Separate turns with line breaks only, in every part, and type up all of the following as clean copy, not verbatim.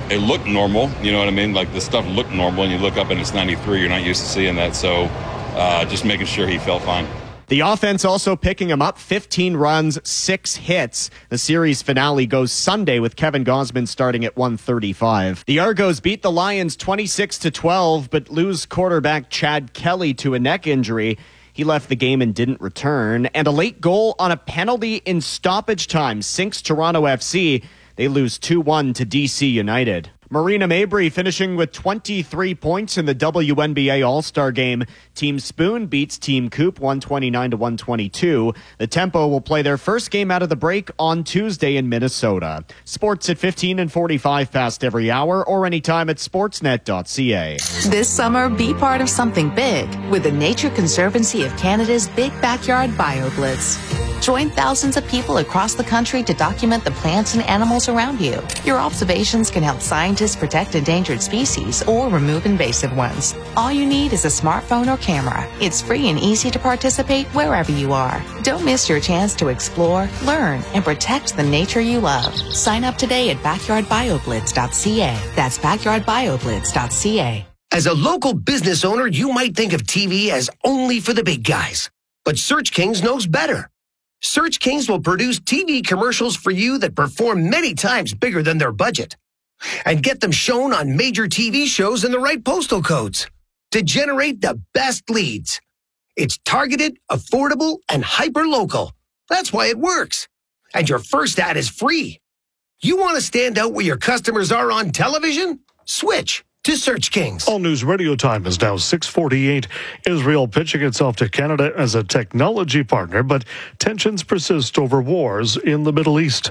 it looked normal, you know what I mean? Like the stuff looked normal, and you look up and it's 93. You're not used to seeing that, so just making sure he felt fine.
The offense also picking him up, 15 runs, 6 hits. The series finale goes Sunday with Kevin Gausman starting at 135. The Argos beat the Lions 26-12, but lose quarterback Chad Kelly to a neck injury. He left the game and didn't return. And a late goal on a penalty in stoppage time sinks Toronto FC. They lose 2-1 to DC United. Marina Mabrey finishing with 23 points in the WNBA All-Star Game. Team Spoon beats Team Coop 129-122. The Tempo will play their first game out of the break on Tuesday in Minnesota. Sports at 15 and 45 past every hour or anytime at sportsnet.ca.
This summer, be part of something big with the Nature Conservancy of Canada's Big Backyard BioBlitz. Join thousands of people across the country to document the plants and animals around you. Your observations can help scientists protect endangered species or remove invasive ones. All you need is a smartphone or camera. It's free and easy to participate wherever you are. Don't miss your chance to explore, learn, and protect the nature you love. Sign up today at backyardbioblitz.ca. That's backyardbioblitz.ca.
As a local business owner, you might think of TV as only for the big guys. But Search Kings knows better. Search Kings will produce TV commercials for you that perform many times bigger than their budget. And get them shown on major TV shows in the right postal codes to generate the best leads. It's targeted, affordable, and hyper-local. That's why it works. And your first ad is free. You want to stand out where your customers are on television? Switch to Search Kings.
All News Radio time is now 6:48. Israel pitching itself to Canada as a technology partner, but tensions persist over wars in the Middle East.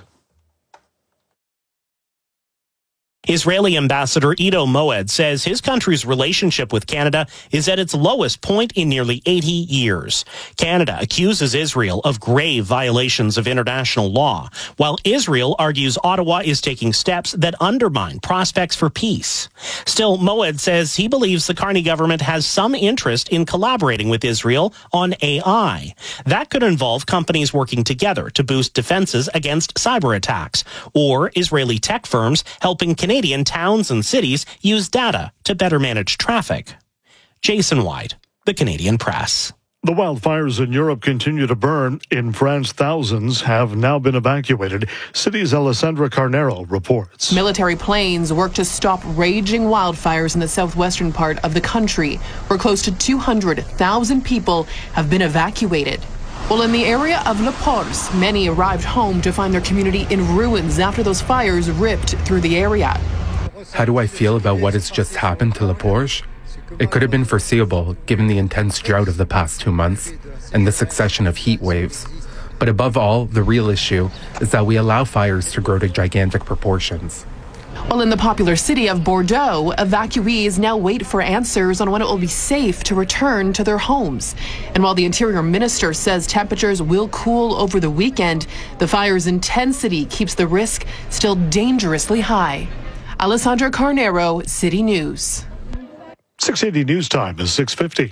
Israeli Ambassador Ido Moed says his country's relationship with Canada is at its lowest point in nearly 80 years. Canada accuses Israel of grave violations of international law, while Israel argues Ottawa is taking steps that undermine prospects for peace. Still, Moed says he believes the Carney government has some interest in collaborating with Israel on AI. That could involve companies working together to boost defenses against cyber attacks, or Israeli tech firms helping Canadian towns and cities use data to better manage traffic. Jason White, The Canadian Press.
The wildfires in Europe continue to burn. In France, thousands have now been evacuated. City's Alessandra Carnero reports.
Military planes work to stop raging wildfires in the southwestern part of the country, where close to 200,000 people have been evacuated. Well, in the area of Le Pors, many arrived home to find their community in ruins after those fires ripped through the area.
How do I feel about what has just happened to Le Pors? It could have been foreseeable given the intense drought of the past 2 months and the succession of heat waves. But above all, the real issue is that we allow fires to grow to gigantic proportions.
Well, in the popular city of Bordeaux, evacuees now wait for answers on when it will be safe to return to their homes. And while the Interior Minister says temperatures will cool over the weekend, the fire's intensity keeps the risk still dangerously high. Alessandra Carnero, City News.
680 News Time is 6:50.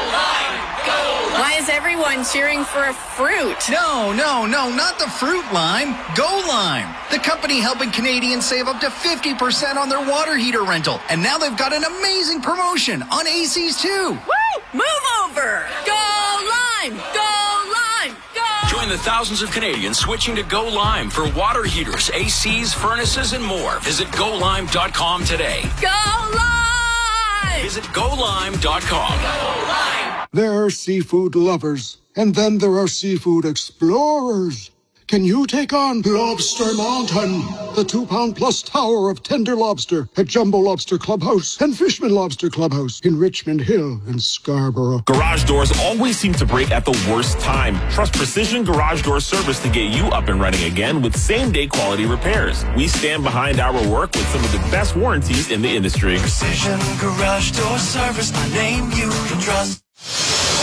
Why is everyone cheering for a fruit?
No, not the fruit lime. Go Lime, the company helping Canadians save up to 50% on their water heater rental. And now they've got an amazing promotion on ACs too.
Woo! Move over! Go Lime! Go Lime! Go!
Join the thousands of Canadians switching to Go Lime for water heaters, ACs, furnaces, and more. Visit GoLime.com today.
Go Lime!
Visit GoLime.com.
Go Lime!
There are seafood lovers, and then there are seafood explorers. Can you take on Lobster Mountain, the 2-pound-plus tower of tender lobster at Jumbo Lobster Clubhouse and Fishman Lobster Clubhouse in Richmond Hill and Scarborough?
Garage doors always seem to break at the worst time. Trust Precision Garage Door Service to get you up and running again with same-day quality repairs. We stand behind our work with some of the best warranties in the industry.
Precision Garage Door Service, a name you can trust.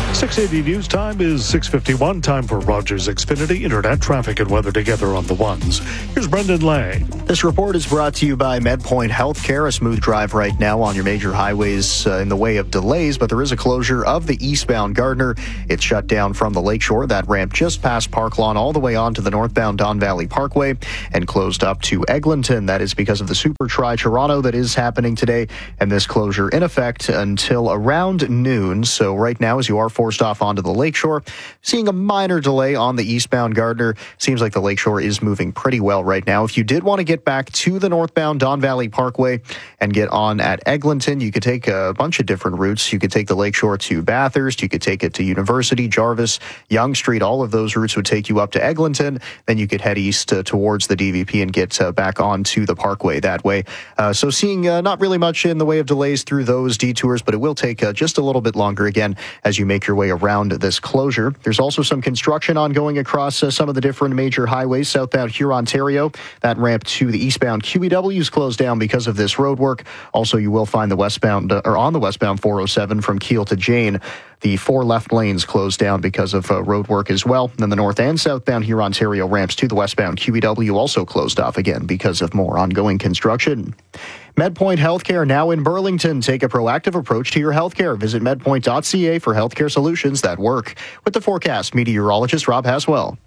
680 news time is 6:51. Time for Rogers Xfinity Internet traffic and weather together on the ones. Here's Brendan Lang.
This report is brought to you by MedPoint Healthcare. A smooth drive right now on your major highways in the way of delays, but there is a closure of the eastbound Gardner. It's shut down from the Lakeshore. That ramp just past Park Lawn all the way on to the northbound Don Valley Parkway and closed up to Eglinton. That is because of the Super Tri-Toronto that is happening today, and this closure in effect until around noon. So right now, as you are forced off onto the Lakeshore, seeing a minor delay on the eastbound Gardner. Seems like the Lakeshore is moving pretty well right now. If you did want to get back to the northbound Don Valley Parkway and get on at Eglinton, you could take a bunch of different routes. You could take the Lakeshore to Bathurst. You could take it to University, Jarvis, Yonge Street. All of those routes would take you up to Eglinton. Then you could head east towards the DVP and get back onto the Parkway that way. So seeing not really much in the way of delays through those detours, but it will take just a little bit longer again as you make your way around this closure. There's also some construction ongoing across some of the different major highways. Southbound Hurontario, that ramp to the eastbound QEW is closed down because of this road work. Also, you will find the westbound on the westbound 407 from Kiel to Jane. The 4 left lanes closed down because of road work as well. Then the north and southbound Hurontario ramps to the westbound QEW also closed off again because of more ongoing construction. MedPoint Healthcare now in Burlington. Take a proactive approach to your healthcare. Visit medpoint.ca for healthcare solutions that work. With the forecast, meteorologist Rob Haswell.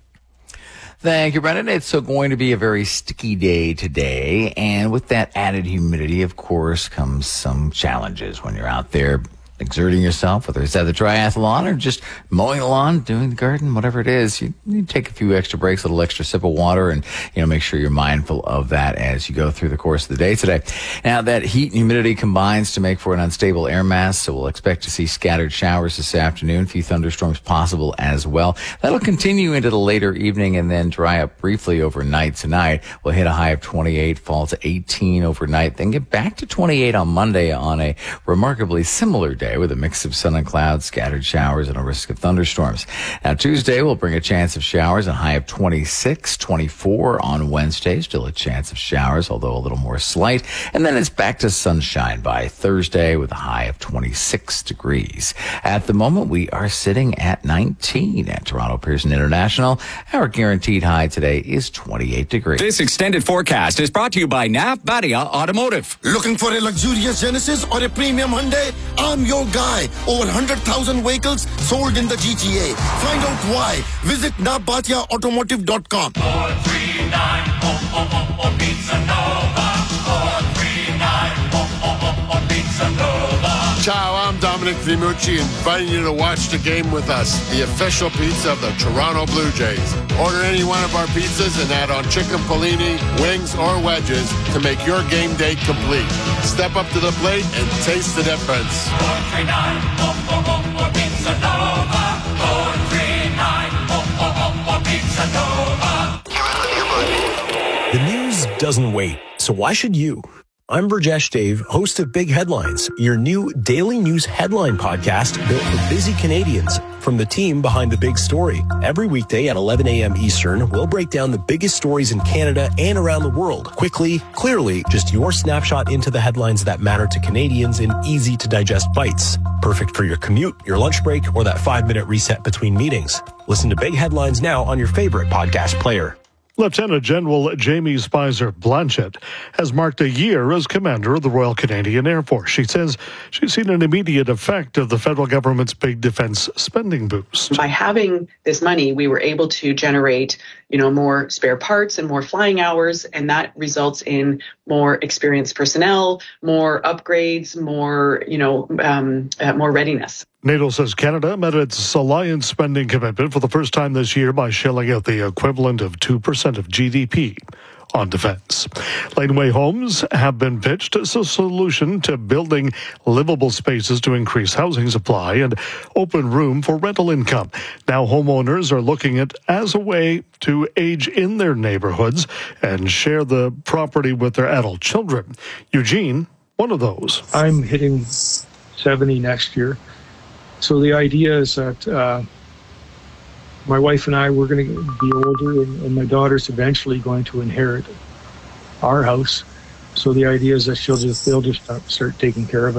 Thank you, Brendan. It's going to be a very sticky day today. And with that added humidity, of course, comes some challenges when you're out there exerting yourself, whether it's at the triathlon or just mowing the lawn, doing the garden, whatever it is. You take a few extra breaks, a little extra sip of water, and make sure you're mindful of that as you go through the course of the day today. Now, that heat and humidity combines to make for an unstable air mass, so we'll expect to see scattered showers this afternoon, a few thunderstorms possible as well. That'll continue into the later evening and then dry up briefly overnight tonight. We'll hit a high of 28, fall to 18 overnight, then get back to 28 on Monday on a remarkably similar day, with a mix of sun and clouds, scattered showers, and a risk of thunderstorms. Now, Tuesday will bring a chance of showers, a high of 26, 24 on Wednesday. Still a chance of showers, although a little more slight. And then it's back to sunshine by Thursday with a high of 26 degrees. At the moment, we are sitting at 19 at Toronto Pearson International. Our guaranteed high today is 28 degrees.
This extended forecast is brought to you by Navbadia Automotive.
Looking for a luxurious Genesis or a premium Hyundai? I'm your guy. Over 100,000 vehicles sold in the GTA. Find out why. Visit nabatiaautomotive.com.
439 Pizza Nova. 439 Pizza Nova.
Ciao, I'm Dominic Vimucci, inviting you to watch the game with us, the official pizza of the Toronto Blue Jays. Order any one of our pizzas and add on chicken polini, wings, or wedges to make your game day complete. Step up to the plate and taste the difference.
439 Pizza Nova. 439 Pizza Nova.
The news doesn't wait, so why should you? I'm Burjesh Dave, host of Big Headlines, your new daily news headline podcast built for busy Canadians from the team behind the big story. Every weekday at 11 a.m. Eastern, we'll break down the biggest stories in Canada and around the world. Quickly, clearly, just your snapshot into the headlines that matter to Canadians in easy-to-digest bites. Perfect for your commute, your lunch break, or that 5-minute reset between meetings. Listen to Big Headlines now on your favorite podcast player.
Lieutenant General Jamie Spicer Blanchett has marked a year as commander of the Royal Canadian Air Force. She says she's seen an immediate effect of the federal government's big defense spending boost.
By having this money, we were able to generate, more spare parts and more flying hours, and that results in more experienced personnel, more upgrades, more readiness.
NATO says Canada met its alliance spending commitment for the first time this year by shelling out the equivalent of 2% of GDP on defense. Laneway homes have been pitched as a solution to building livable spaces to increase housing supply and open room for rental income. Now homeowners are looking at as a way to age in their neighborhoods and share the property with their adult children. Eugene, one of those.
I'm hitting 70 next year. So the idea is that my wife and I, we're going to be older, and my daughter's eventually going to inherit our house. So the idea is that they'll just start taking care of us.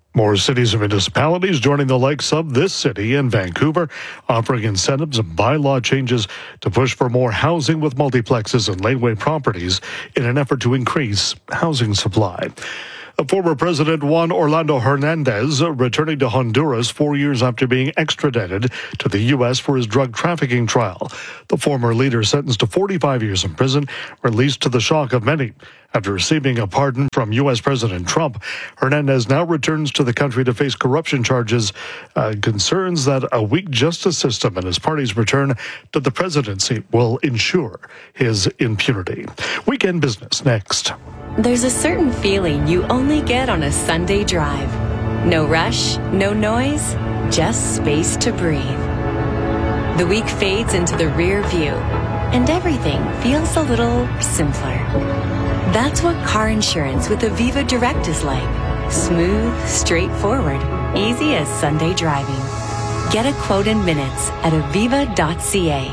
More cities and municipalities joining the likes of this city and Vancouver, offering incentives and bylaw changes to push for more housing with multiplexes and laneway properties in an effort to increase housing supply. Former President Juan Orlando Hernandez returning to Honduras 4 years after being extradited to the U.S. for his drug trafficking trial. The former leader, sentenced to 45 years in prison, released to the shock of many. After receiving a pardon from U.S. President Trump, Hernandez now returns to the country to face corruption charges, concerns that a weak justice system and his party's return to the presidency will ensure his impunity. Weekend Business next.
There's a certain feeling you only get on a Sunday drive. No rush, no noise, just space to breathe. The week fades into the rear view, and everything feels a little simpler. That's what car insurance with Aviva Direct is like. Smooth, straightforward, easy as Sunday driving. Get a quote in minutes at aviva.ca.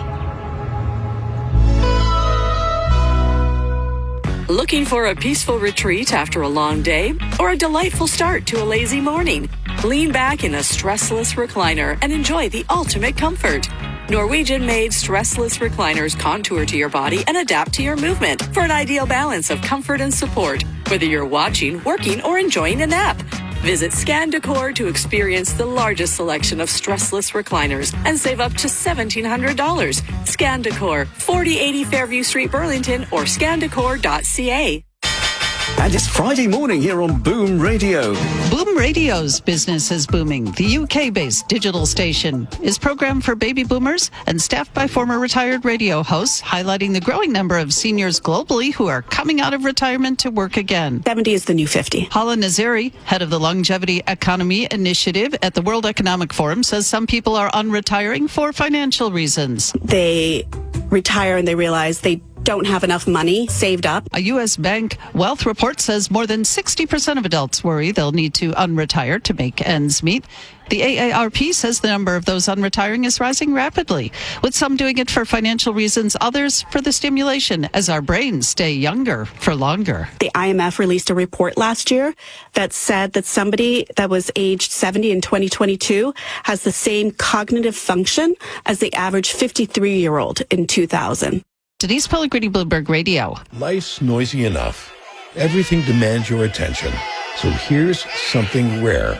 Looking for a peaceful retreat after a long day or a delightful start to a lazy morning? Lean back in a stressless recliner and enjoy the ultimate comfort. Norwegian-made stressless recliners contour to your body and adapt to your movement for an ideal balance of comfort and support, whether you're watching, working, or enjoying a nap. Visit Scan Decor to experience the largest selection of stressless recliners and save up to $1,700. Scan Decor, 4080 Fairview Street, Burlington, or scandecor.ca.
And it's Friday morning here on Boom Radio.
Boom Radio's Business is Booming, the UK-based digital station, is programmed for baby boomers and staffed by former retired radio hosts, highlighting the growing number of seniors globally who are coming out of retirement to work again.
70 is the new 50.
Hala Naziri, head of the Longevity Economy Initiative at the World Economic Forum, says some people are unretiring for financial reasons.
They retire and they realize they don't have enough money saved up.
A U.S. bank wealth report says more than 60% of adults worry they'll need to unretire to make ends meet. The AARP says the number of those unretiring is rising rapidly, with some doing it for financial reasons, others for the stimulation as our brains stay younger for longer.
The IMF released a report last year that said that somebody that was aged 70 in 2022 has the same cognitive function as the average 53-year-old in 2000.
Denise Pellegrini, Bloomberg Radio.
Life's noisy enough. Everything demands your attention. So here's something rare.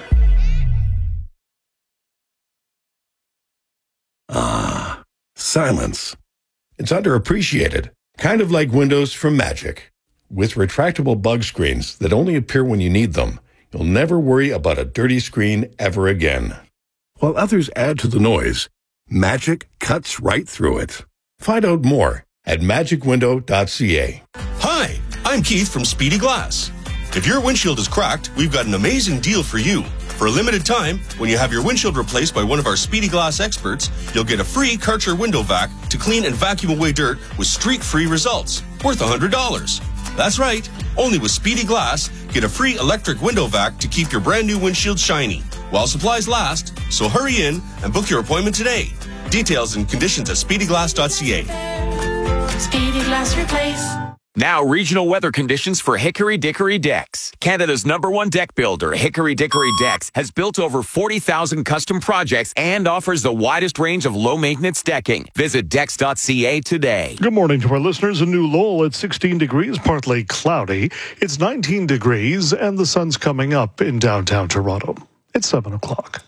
Ah, silence. It's underappreciated, kind of like windows from Magic. With retractable bug screens that only appear when you need them, you'll never worry about a dirty screen ever again. While others add to the noise, Magic cuts right through it. Find out more at magicwindow.ca.
Hi, I'm Keith from Speedy Glass. If your windshield is cracked, we've got an amazing deal for you. For a limited time, when you have your windshield replaced by one of our Speedy Glass experts, you'll get a free Karcher window vac to clean and vacuum away dirt with streak-free results, worth $100. That's right, only with Speedy Glass, get a free electric window vac to keep your brand new windshield shiny, while supplies last, so hurry in and book your appointment today. Details and conditions at speedyglass.ca.
Speedy Glass Replace.
Now, regional weather conditions for Hickory Dickory Decks. Canada's #1 deck builder, Hickory Dickory Decks, has built over 40,000 custom projects and offers the widest range of low-maintenance decking. Visit decks.ca today.
Good morning to our listeners. A new Lowell at 16 degrees, partly cloudy. It's 19 degrees, and the sun's coming up in downtown Toronto. It's 7 o'clock.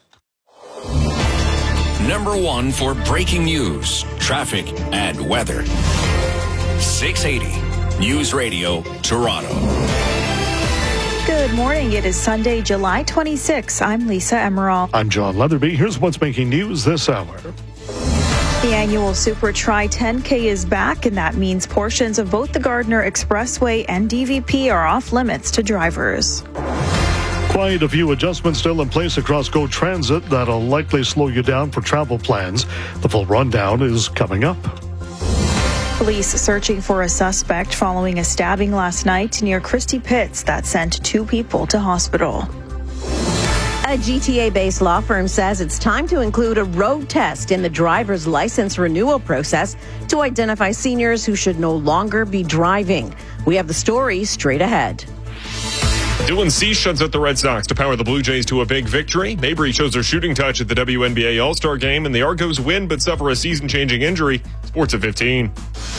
#1 for breaking news, traffic, and weather. 680 News Radio, Toronto.
Good morning. It is Sunday, July 26. I'm Lisa Emerald.
I'm John Leatherby. Here's what's making news this hour.
The annual Super Tri 10K is back, and that means portions of both the Gardiner Expressway and DVP are off limits to drivers.
Quite a few adjustments still in place across GO Transit that'll likely slow you down for travel plans. The full rundown is coming up.
Police searching for a suspect following a stabbing last night near Christie Pitts that sent 2 people to hospital.
A GTA-based law firm says it's time to include a road test in the driver's license renewal process to identify seniors who should no longer be driving. We have the story straight ahead.
Dylan Cease shuts out the Red Sox to power the Blue Jays to a big victory. Mabry shows her shooting touch at the WNBA All-Star Game, and the Argos win but suffer a season-changing injury. Sports at 15.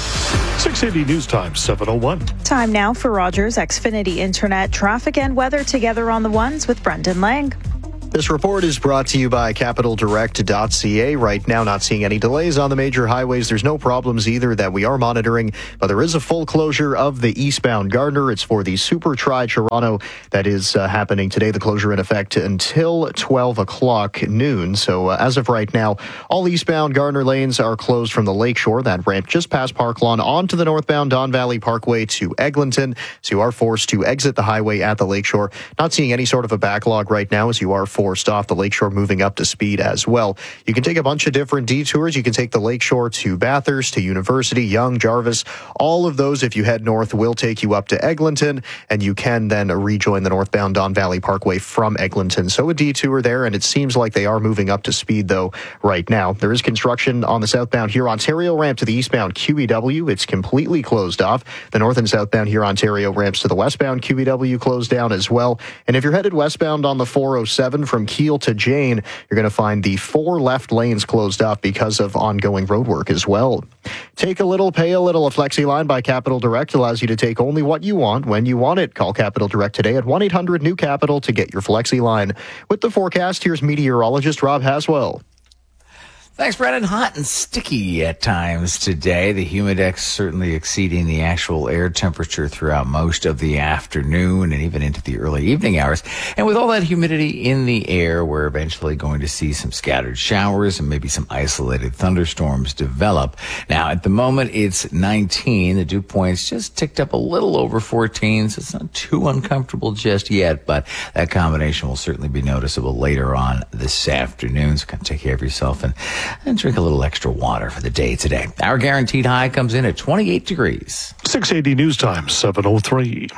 680 News Time, 7:01.
Time now for Rogers Xfinity Internet traffic and weather together on the ones with Brendan Lang.
This report is brought to you by CapitalDirect.ca. Right now, not seeing any delays on the major highways. There's no problems either that we are monitoring, but there is a full closure of the eastbound Gardner. It's for the Super Tri Toronto that is happening today. The closure in effect until 12 o'clock noon. So as of right now, all eastbound Gardner lanes are closed from the Lakeshore, that ramp just past Park Lawn, onto the northbound Don Valley Parkway to Eglinton. So you are forced to exit the highway at the Lakeshore. Not seeing any sort of a backlog right now as you are forced off the Lakeshore, moving up to speed as well. You can take a bunch of different detours. You can take the Lakeshore to Bathurst, to University, Young, Jarvis. All of those, if you head north, will take you up to Eglinton, and you can then rejoin the northbound Don Valley Parkway from Eglinton. So a detour there, and it seems like they are moving up to speed, though, right now. There is construction on the southbound Hurontario ramp to the eastbound QEW. It's completely closed off. The north and southbound Hurontario ramps to the westbound QEW closed down as well. And if you're headed westbound on the 407 from Kiel to Jane, you're going to find the 4 left lanes closed off because of ongoing road work as well. Take a little, pay a little. A Flexi Line by Capital Direct allows you to take only what you want when you want it. Call Capital Direct today at 1-800-NEW-CAPITAL to get your Flexi Line. With the forecast, here's meteorologist Rob Haswell.
Thanks, Brendan. Hot and sticky at times today. The humidex certainly exceeding the actual air temperature throughout most of the afternoon and even into the early evening hours. And with all that humidity in the air, we're eventually going to see some scattered showers and maybe some isolated thunderstorms develop. Now, at the moment, it's 19. The dew point's just ticked up a little over 14, so it's not too uncomfortable just yet, but that combination will certainly be noticeable later on this afternoon. So kind of take care of yourself and drink a little extra water for the day today. Our guaranteed high comes in at 28 degrees.
680 News Time, 7:03.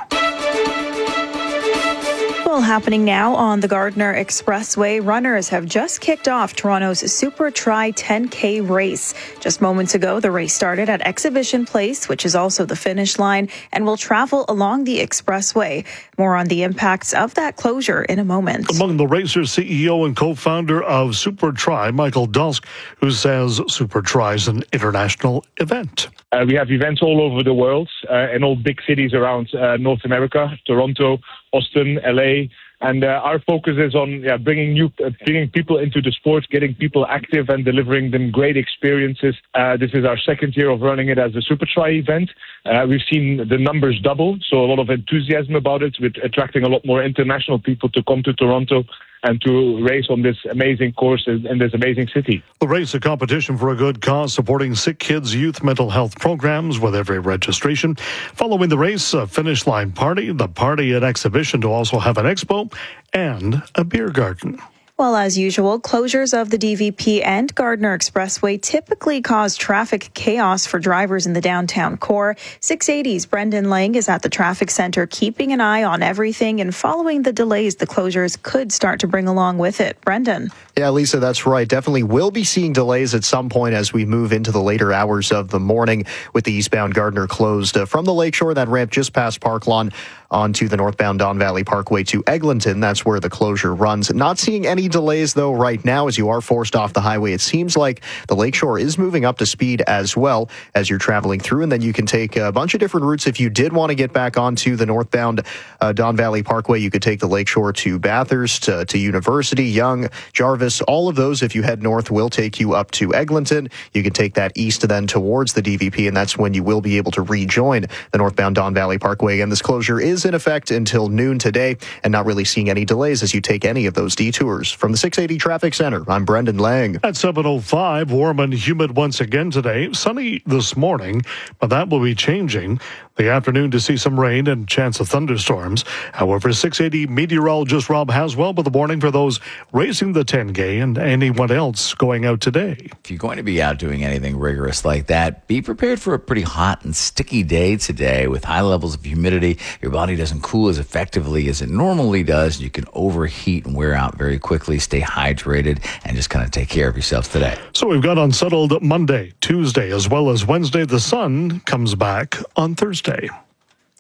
Well, happening now on the Gardner Expressway, runners have just kicked off Toronto's Super Tri 10K race. Just moments ago, the race started at Exhibition Place, which is also the finish line, and will travel along the expressway. More on the impacts of that closure in a moment.
Among the racers, CEO and co-founder of Super Tri, Michael Dusk, who says Super Tri is an international event.
We have events all over the world, in all big cities around North America, Toronto, Austin, LA, and our focus is on bringing people into the sport, getting people active and delivering them great experiences. This is our second year of running it as a Super Tri event. We've seen the numbers double, so a lot of enthusiasm about it, with attracting a lot more international people to come to Toronto and to race on this amazing course in this amazing city.
The race, a competition for a good cause, supporting sick kids' youth mental health programs with every registration. Following the race, a finish line party, the party at Exhibition to also have an expo and a beer garden.
Well, as usual, closures of the DVP and Gardner Expressway typically cause traffic chaos for drivers in the downtown core. 680's Brendan Lang is at the traffic center, keeping an eye on everything, and following the delays the closures could start to bring along with it. Brendan.
Yeah, Lisa, that's right. Definitely will be seeing delays at some point as we move into the later hours of the morning, with the eastbound Gardner closed from the Lakeshore, that ramp just past Park Lawn, onto the northbound Don Valley Parkway to Eglinton. That's where the closure runs. Not seeing any delays, though, right now as you are forced off the highway. It seems like the Lakeshore is moving up to speed as well as you're traveling through, and then you can take a bunch of different routes. If you did want to get back onto the northbound Don Valley Parkway, you could take the Lakeshore to Bathurst, to University, Young, Jarvis. All of those, if you head north, will take you up to Eglinton. You can take that east then towards the DVP, and that's when you will be able to rejoin the northbound Don Valley Parkway. Again, this closure is in effect until noon today, and not really seeing any delays as you take any of those detours. From the 680 Traffic Center, I'm Brendan Lang.
At 7:05, warm and humid once again today. Sunny this morning, but that will be changing. The afternoon to see some rain and chance of thunderstorms. However, 680 meteorologist Rob Haswell with the warning for those racing the 10K and anyone else going out today.
If you're going to be out doing anything rigorous like that, be prepared for a pretty hot and sticky day today with high levels of humidity. Your body doesn't cool as effectively as it normally does. You can overheat and wear out very quickly. Stay hydrated and just kind of take care of yourself today.
So we've got unsettled Monday, Tuesday, as well as Wednesday. The sun comes back on Thursday.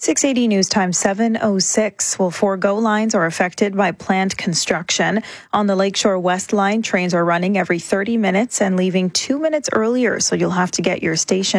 680 News Time 7:06. Well, 4 GO lines are affected by planned construction. On the Lakeshore West line, trains are running every 30 minutes and leaving 2 minutes earlier, so you'll have to get to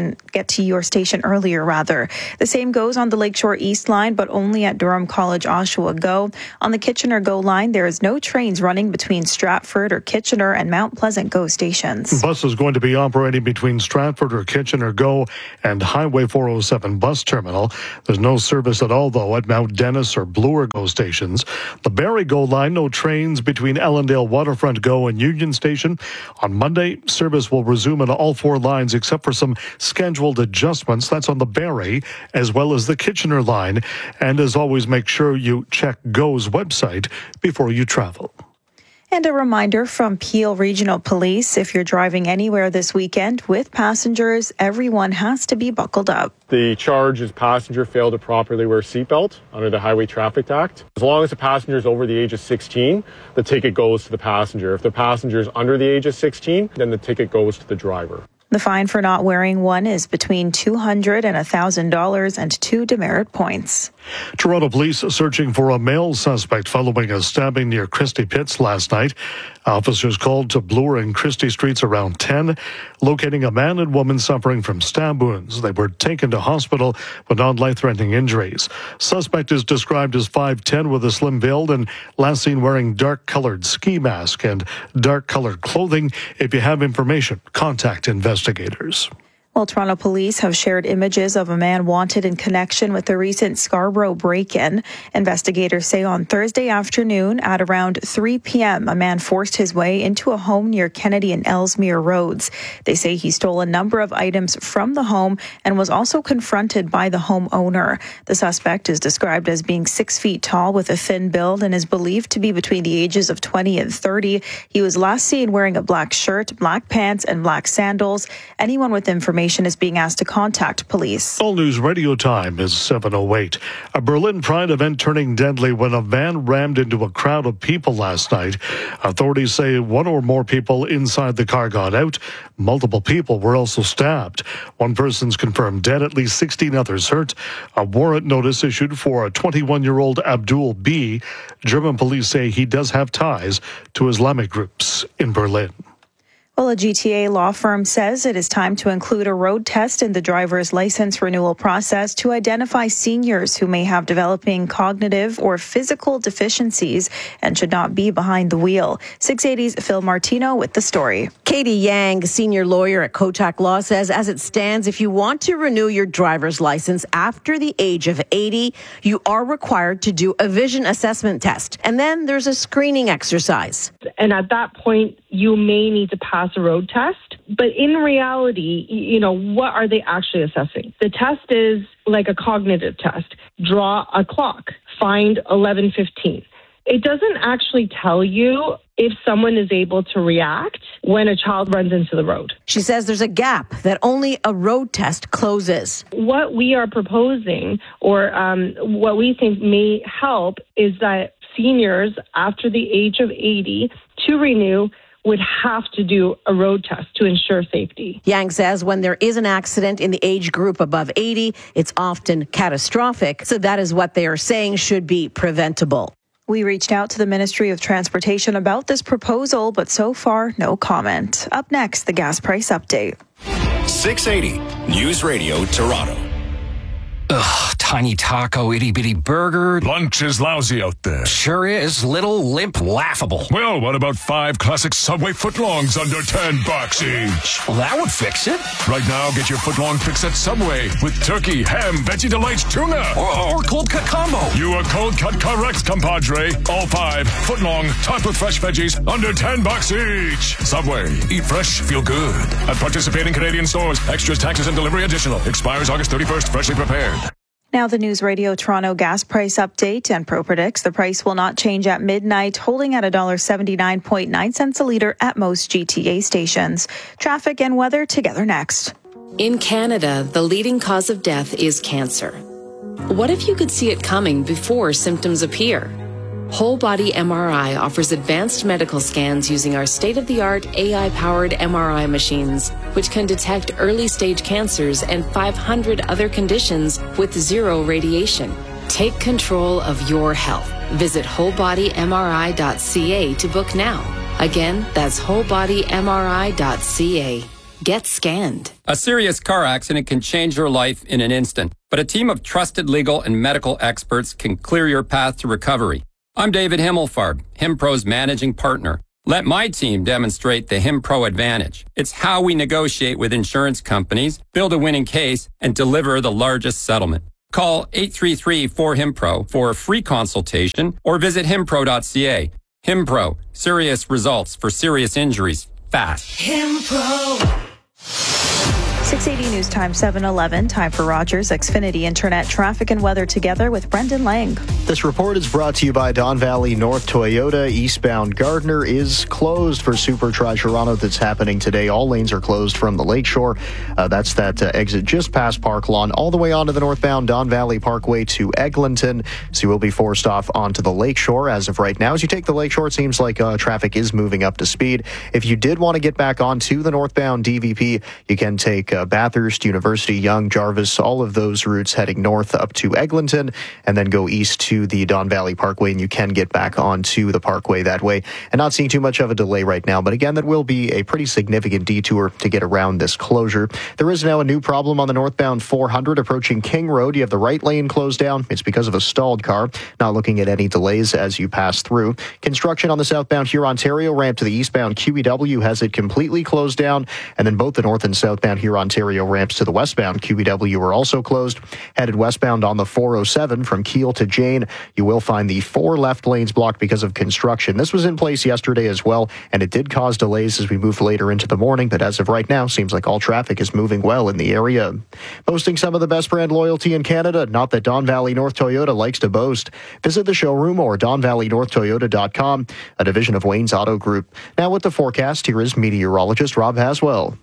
your station earlier rather. The same goes on the Lakeshore East line, but only at Durham College Oshawa GO. On the Kitchener GO line, there is no trains running between Stratford or Kitchener and Mount Pleasant GO stations.
Bus is going to be operating between Stratford or Kitchener GO and Highway 407 bus terminal. There's no service at all, though, at Mount Dennis or Bloor GO stations. The Barrie GO line, no trains between Ellendale Waterfront GO and Union Station. On Monday, service will resume on all 4 lines except for some scheduled adjustments. That's on the Barrie as well as the Kitchener line. And as always, make sure you check GO's website before you travel.
And a reminder from Peel Regional Police, if you're driving anywhere this weekend with passengers, everyone has to be buckled up.
The charge is passenger failed to properly wear seatbelt under the Highway Traffic Act. As long as the passenger is over the age of 16, the ticket goes to the passenger. If the passenger is under the age of 16, then the ticket goes to the driver.
The fine for not wearing one is between $200 and $1,000 and 2 demerit points.
Toronto police searching for a male suspect following a stabbing near Christie Pitts last night. Officers called to Bloor and Christie Streets around 10, locating a man and woman suffering from stab wounds. They were taken to hospital with non-life-threatening injuries. Suspect is described as 5'10" with a slim build and last seen wearing dark-colored ski mask and dark-colored clothing. If you have information, contact investigators.
Well, Toronto police have shared images of a man wanted in connection with the recent Scarborough break-in. Investigators say on Thursday afternoon at around 3 p.m., a man forced his way into a home near Kennedy and Ellesmere Roads. They say he stole a number of items from the home and was also confronted by the homeowner. The suspect is described as being 6 feet tall with a thin build and is believed to be between the ages of 20 and 30. He was last seen wearing a black shirt, black pants, and black sandals. Anyone with information is being asked to contact police.
All News Radio time is 7:08. A Berlin Pride event turning deadly when a van rammed into a crowd of people last night. Authorities say 1 or more people inside the car got out. Multiple people were also stabbed. 1 person's confirmed dead, at least 16 others hurt. A warrant notice issued for a 21-year-old Abdul B. German police say he does have ties to Islamic groups in Berlin.
Well, a GTA law firm says it is time to include a road test in the driver's license renewal process to identify seniors who may have developing cognitive or physical deficiencies and should not be behind the wheel. 680's Phil Martino with the story.
Katie Yang, senior lawyer at Kotak Law, says as it stands, if you want to renew your driver's license after the age of 80, you are required to do a vision assessment test. And then there's a screening exercise.
And at that point, you may need to pass a road test. But in reality, what are they actually assessing? The test is like a cognitive test. Draw a clock. Find 11:15. It doesn't actually tell you if someone is able to react when a child runs into the road.
She says there's a gap that only a road test closes.
What we are proposing, or what we think may help, is that seniors after the age of 80 to renew would have to do a road test to ensure safety.
Yang says when there is an accident in the age group above 80, it's often catastrophic. So that is what they are saying should be preventable.
We reached out to the Ministry of Transportation about this proposal, but so far, no comment. Up next, the gas price update.
680 News Radio Toronto.
Ugh, tiny taco, itty-bitty burger.
Lunch is lousy out there.
Sure is. Little, limp, laughable.
Well, what about 5 classic Subway footlongs under $10 each?
Well, that would fix it.
Right now, get your footlong fix at Subway with turkey, ham, veggie delights, tuna.
Or cold cut combo.
You are cold cut correct, compadre. All 5 footlong, topped with fresh veggies, under $10 each. Subway. Eat fresh, feel good. At participating Canadian stores. Extras, taxes, and delivery additional. Expires August 31st. Freshly prepared.
Now the News Radio Toronto gas price update, and Pro predicts the price will not change at midnight, holding at $1.79.9 a litre at most GTA stations. Traffic and weather together next.
In Canada, the leading cause of death is cancer. What if you could see it coming before symptoms appear?
Whole Body MRI offers advanced medical scans using our state-of-the-art AI-powered MRI machines, which can detect early-stage cancers and 500 other conditions with zero radiation. Take control of your health. Visit wholebodymri.ca to book now. Again, that's wholebodymri.ca. Get scanned.
A serious car accident can change your life in an instant, but a team of trusted legal and medical experts can clear your path to recovery. I'm David Himmelfarb, HimPro's managing partner. Let my team demonstrate the HimPro advantage. It's how we negotiate with insurance companies, build a winning case, and deliver the largest settlement. Call 833-4HIMPRO for a free consultation or visit himpro.ca. HimPro, serious results for serious injuries, fast.
HimPro. 680 News Time 7:11. Time for Rogers Xfinity Internet traffic and weather together with Brendan Lang.
This report is brought to you by Don Valley North Toyota. Eastbound Gardner is closed for Super Tri Toronto that's happening today. All lanes are closed from the Lakeshore. That's that exit just past Park Lawn all the way onto the northbound Don Valley Parkway to Eglinton. So you will be forced off onto the Lakeshore as of right now. As you take the Lakeshore, it seems like traffic is moving up to speed. If you did want to get back onto the northbound DVP, you can take Bathurst, University, Yonge, Jarvis, all of those routes heading north up to Eglinton and then go east to the Don Valley Parkway, and you can get back onto the Parkway that way. And not seeing too much of a delay right now, but again, that will be a pretty significant detour to get around this closure. There is now a new problem on the northbound 400 approaching King Road. You have the right lane closed down. It's because of a stalled car. Not looking at any delays as you pass through. Construction on the southbound Hurontario ramp to the eastbound QEW has it completely closed down, and then both the north and southbound Hurontario ramps to the westbound QEW are also closed. Headed westbound on the 407 from Kiel to Jane, you will find the 4 left lanes blocked because of construction. This was in place yesterday as well, and it did cause delays as we moved later into the morning, but as of right now, seems like all traffic is moving well in the area. Boasting some of the best brand loyalty in Canada, not that Don Valley North Toyota likes to boast. Visit the showroom or DonValleyNorthToyota.com, a division of Wayne's Auto Group. Now with the forecast, here is meteorologist Rob Haswell.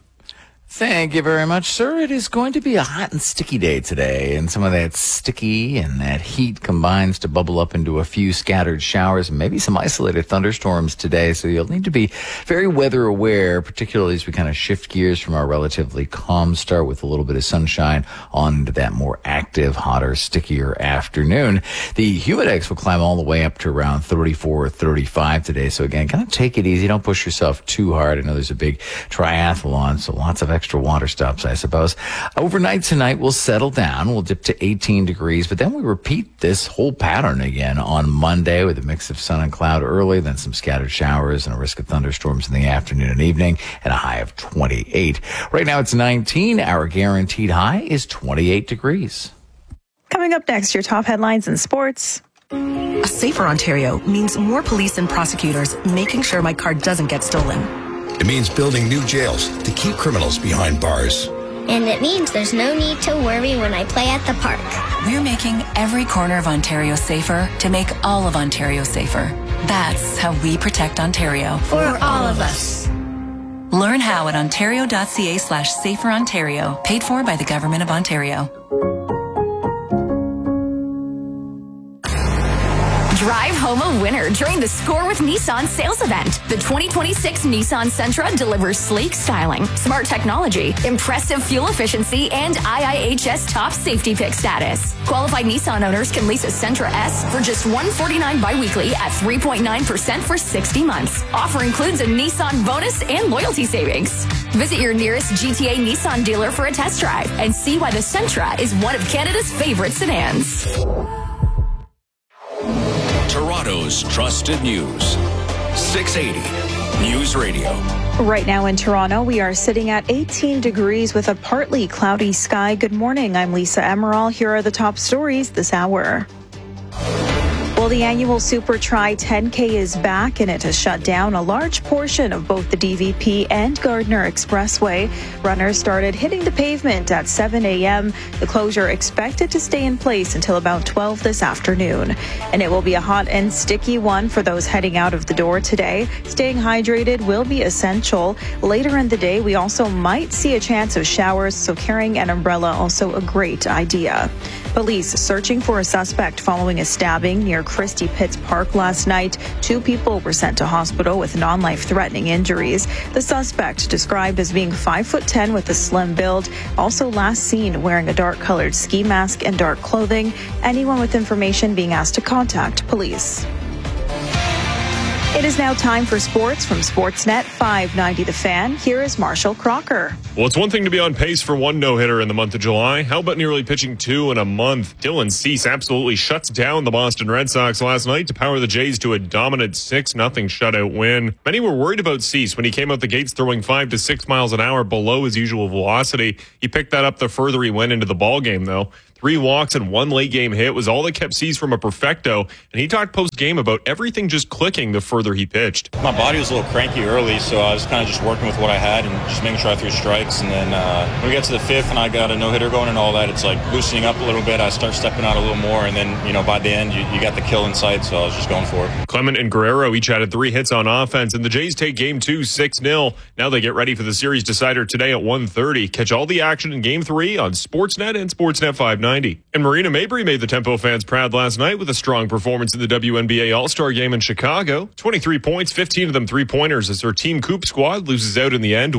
Thank you very much, sir. It is going to be a hot and sticky day today, and some of that sticky and that heat combines to bubble up into a few scattered showers and maybe some isolated thunderstorms today. So you'll need to be very weather aware, particularly as we kind of shift gears from our relatively calm start with a little bit of sunshine on into that more active, hotter, stickier afternoon. The humidex will climb all the way up to around 34 or 35 today. So again, kind of take it easy. Don't push yourself too hard. I know there's a big triathlon, so lots of extra water stops, I suppose. Overnight tonight, we'll settle down. We'll dip to 18 degrees, but then we repeat this whole pattern again on Monday with a mix of sun and cloud early, then some scattered showers and a risk of thunderstorms in the afternoon and evening, and a high of 28. Right now it's 19. Our guaranteed high is 28 degrees.
Coming up next, your top headlines in sports.
A safer Ontario means more police and prosecutors making sure my car doesn't get stolen.
It means building new jails to keep criminals behind bars.
And it means there's no need to worry when I play at the park.
We're making every corner of Ontario safer to make all of Ontario safer. That's how we protect Ontario.
For all of us.
Learn how at ontario.ca/saferontario. Paid for by the Government of Ontario.
Drive home a winner during the Score with Nissan sales event. The 2026 Nissan Sentra delivers sleek styling, smart technology, impressive fuel efficiency, and IIHS top safety pick status. Qualified Nissan owners can lease a Sentra S for just $149 biweekly at 3.9% for 60 months. Offer includes a Nissan bonus and loyalty savings. Visit your nearest GTA Nissan dealer for a test drive and see why the Sentra is one of Canada's favorite sedans.
Toronto's trusted news. 680 News Radio.
Right now in Toronto, we are sitting at 18 degrees with a partly cloudy sky. Good morning. I'm Lisa Emerald. Here are the top stories this hour. Well, the annual Super Tri 10K is back, and it has shut down a large portion of both the DVP and Gardner Expressway. Runners started hitting the pavement at 7 a.m. The closure expected to stay in place until about 12 this afternoon. And it will be a hot and sticky one for those heading out of the door today. Staying hydrated will be essential. Later in the day, we also might see a chance of showers, so carrying an umbrella also a great idea. Police searching for a suspect following a stabbing near Christie Pitts Park last night. 2 people were sent to hospital with non-life-threatening injuries. The suspect, described as being 5'10" with a slim build, also last seen wearing a dark-colored ski mask and dark clothing. Anyone with information being asked to contact police. It is now time for sports from Sportsnet 590 The Fan. Here is Marshall Crocker.
Well, it's one thing to be on pace for 1 no-hitter in the month of July. How about nearly pitching 2 in a month? Dylan Cease absolutely shuts down the Boston Red Sox last night to power the Jays to a dominant 6-0 shutout win. Many were worried about Cease when he came out the gates throwing 5 to 6 miles an hour below his usual velocity. He picked that up the further he went into the ballgame, though. 3 walks and 1 late-game hit was all that kept Cease from a perfecto, and he talked post-game about everything just clicking the further he pitched.
My body was a little cranky early, so I was kind of just working with what I had and just making sure I threw strikes. And then when we get to the 5th and I got a no-hitter going and all that, it's like loosening up a little bit. I start stepping out a little more, and then, by the end, you got the kill in sight, so I was just going for it.
Clement and Guerrero each added 3 hits on offense, and the Jays take Game 2 6-0. Now they get ready for the series decider today at 1:30. Catch all the action in Game 3 on Sportsnet and Sportsnet 590. And Marina Mabrey made the Tempo fans proud last night with a strong performance in the WNBA All-Star Game in Chicago. 23 points, 15 of them three-pointers as her Team Coop squad loses out in the end,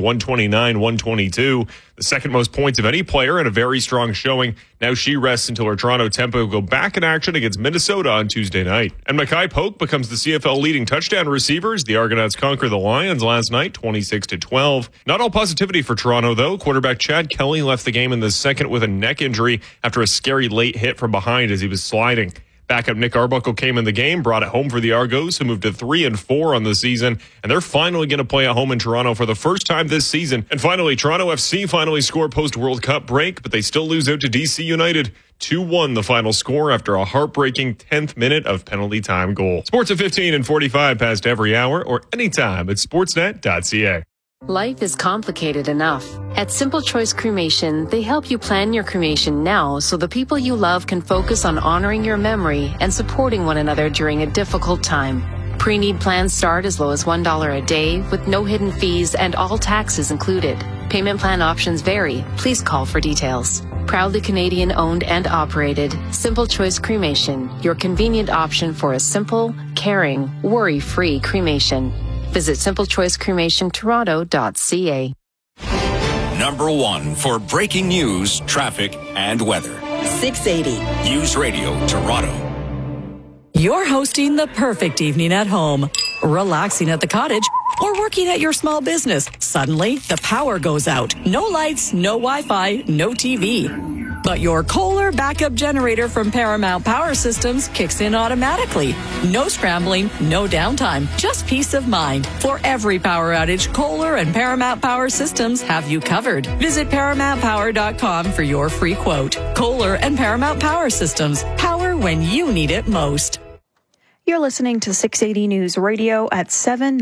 129-122. The second most points of any player and a very strong showing. Now she rests until her Toronto Tempo go back in action against Minnesota on Tuesday night. And Makai Polk becomes the CFL leading touchdown receiver as the Argonauts conquer the Lions last night, 26-12. Not all positivity for Toronto, though. Quarterback Chad Kelly left the game in the second with a neck injury after a scary late hit from behind as he was sliding. Backup Nick Arbuckle came in the game, brought it home for the Argos, who moved to 3-4 on the season, and they're finally going to play at home in Toronto for the first time this season. And finally, Toronto FC finally score post-World Cup break, but they still lose out to DC United. 2-1 the final score after a heartbreaking 10th minute of penalty time goal. Sports at 15 and 45 past every hour or anytime at sportsnet.ca.
Life is complicated enough. At Simple Choice Cremation, they help you plan your cremation now so the people you love can focus on honoring your memory and supporting one another during a difficult time. Pre-need plans start as low as $1 a day with no hidden fees and all taxes included. Payment plan options vary. Please call for details. Proudly Canadian owned and operated, Simple Choice Cremation, your convenient option for a simple, caring, worry-free cremation. Visit simplechoicecremationtoronto.ca.
Number 1 for breaking news, traffic, and weather.
680.
News Radio Toronto.
You're hosting the perfect evening at home, relaxing at the cottage, or working at your small business. Suddenly, the power goes out. No lights, no Wi-Fi, no TV. But your Kohler backup generator from Paramount Power Systems kicks in automatically. No scrambling, no downtime, just peace of mind. For every power outage, Kohler and Paramount Power Systems have you covered. Visit ParamountPower.com for your free quote. Kohler and Paramount Power Systems. Power when you need it most.
You're listening to 680 News Radio at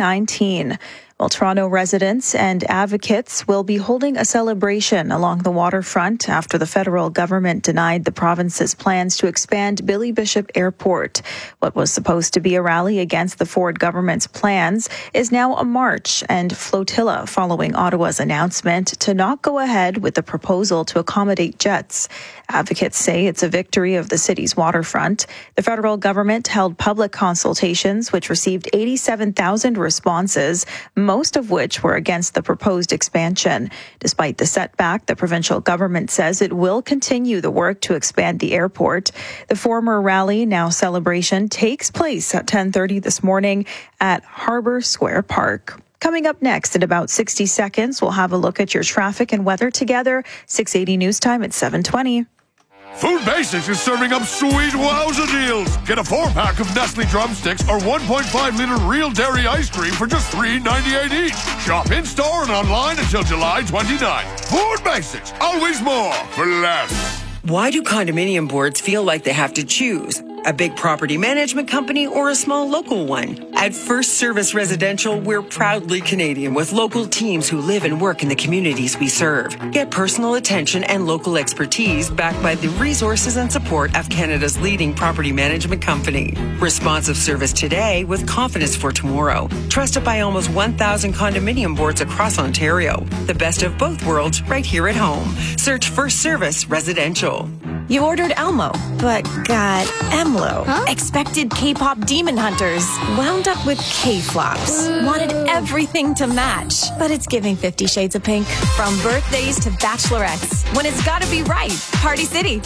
7:19. Well, Toronto residents and advocates will be holding a celebration along the waterfront after the federal government denied the province's plans to expand Billy Bishop Airport. What was supposed to be a rally against the Ford government's plans is now a march and flotilla following Ottawa's announcement to not go ahead with the proposal to accommodate jets. Advocates say it's a victory of the city's waterfront. The federal government held public consultations, which received 87,000 responses, most of which were against the proposed expansion. Despite the setback, the provincial government says it will continue the work to expand the airport. The former rally, now celebration, takes place at 10:30 this morning at Harbour Square Park. Coming up next in about 60 seconds, we'll have a look at your traffic and weather together. 680 News Time at 7:20.
Food Basics is serving up sweet wowza deals. Get a 4-pack of Nestle drumsticks or 1.5-liter real dairy ice cream for just $3.98 each. Shop in-store and online until July 29th. Food Basics, always more for less.
Why do condominium boards feel like they have to choose? A big property management company or a small local one? At First Service Residential, we're proudly Canadian with local teams who live and work in the communities we serve. Get personal attention and local expertise backed by the resources and support of Canada's leading property management company. Responsive service today with confidence for tomorrow. Trusted by almost 1,000 condominium boards across Ontario. The best of both worlds right here at home. Search First Service Residential.
You ordered Elmo, but got Emlo.
Huh?
Expected K-pop demon hunters. Wound up with K-flops. Wanted everything to match, but it's giving 50 Shades of Pink. From birthdays to bachelorettes. When it's gotta be right. Party City.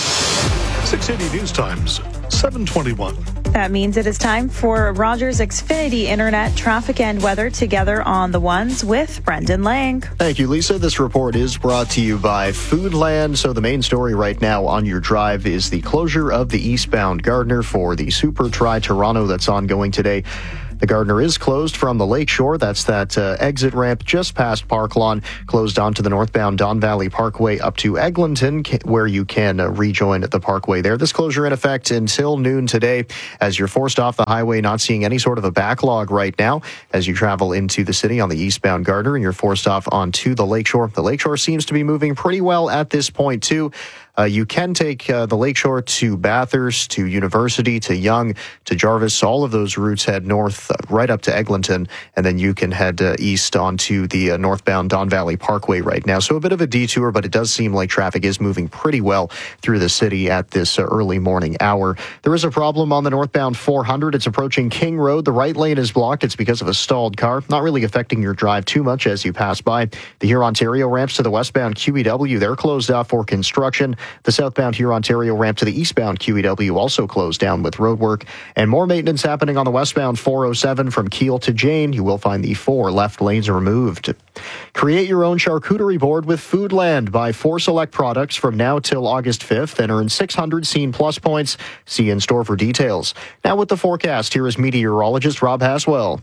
680 News Times, 7:21.
That means it is time for Rogers Xfinity Internet traffic and weather together on the ones with Brendan Lang.
Thank you, Lisa. This report is brought to you by Foodland. So the main story right now on your drive is the closure of the eastbound Gardiner for the Super Tri-Toronto that's ongoing today. The Gardiner is closed from the Lakeshore. That's that exit ramp just past Park Lawn, closed onto the northbound Don Valley Parkway up to Eglinton, where you can rejoin the parkway there. This closure in effect until noon today, as you're forced off the highway, not seeing any sort of a backlog right now as you travel into the city on the eastbound Gardiner, and you're forced off onto the Lakeshore. The Lakeshore seems to be moving pretty well at this point, too. You can take the Lakeshore to Bathurst, to University, to Yonge, to Jarvis. All of those routes head north right up to Eglinton, and then you can head east onto the northbound Don Valley Parkway right now. So a bit of a detour, but it does seem like traffic is moving pretty well through the city at this early morning hour. There is a problem on the northbound 400. It's approaching King Road. The right lane is blocked. It's because of a stalled car. Not really affecting your drive too much as you pass by. The Hurontario ramps to the westbound QEW, they're closed off for construction. The southbound Hurontario ramp to the eastbound QEW also closed down with roadwork. And more maintenance happening on the westbound 407 from Kiel to Jane. You will find the 4 left lanes removed. Create your own charcuterie board with Foodland. Buy 4 select products from now till August 5th and earn 600 Scene Plus points. See in store for details. Now with the forecast, here is meteorologist Rob Haswell.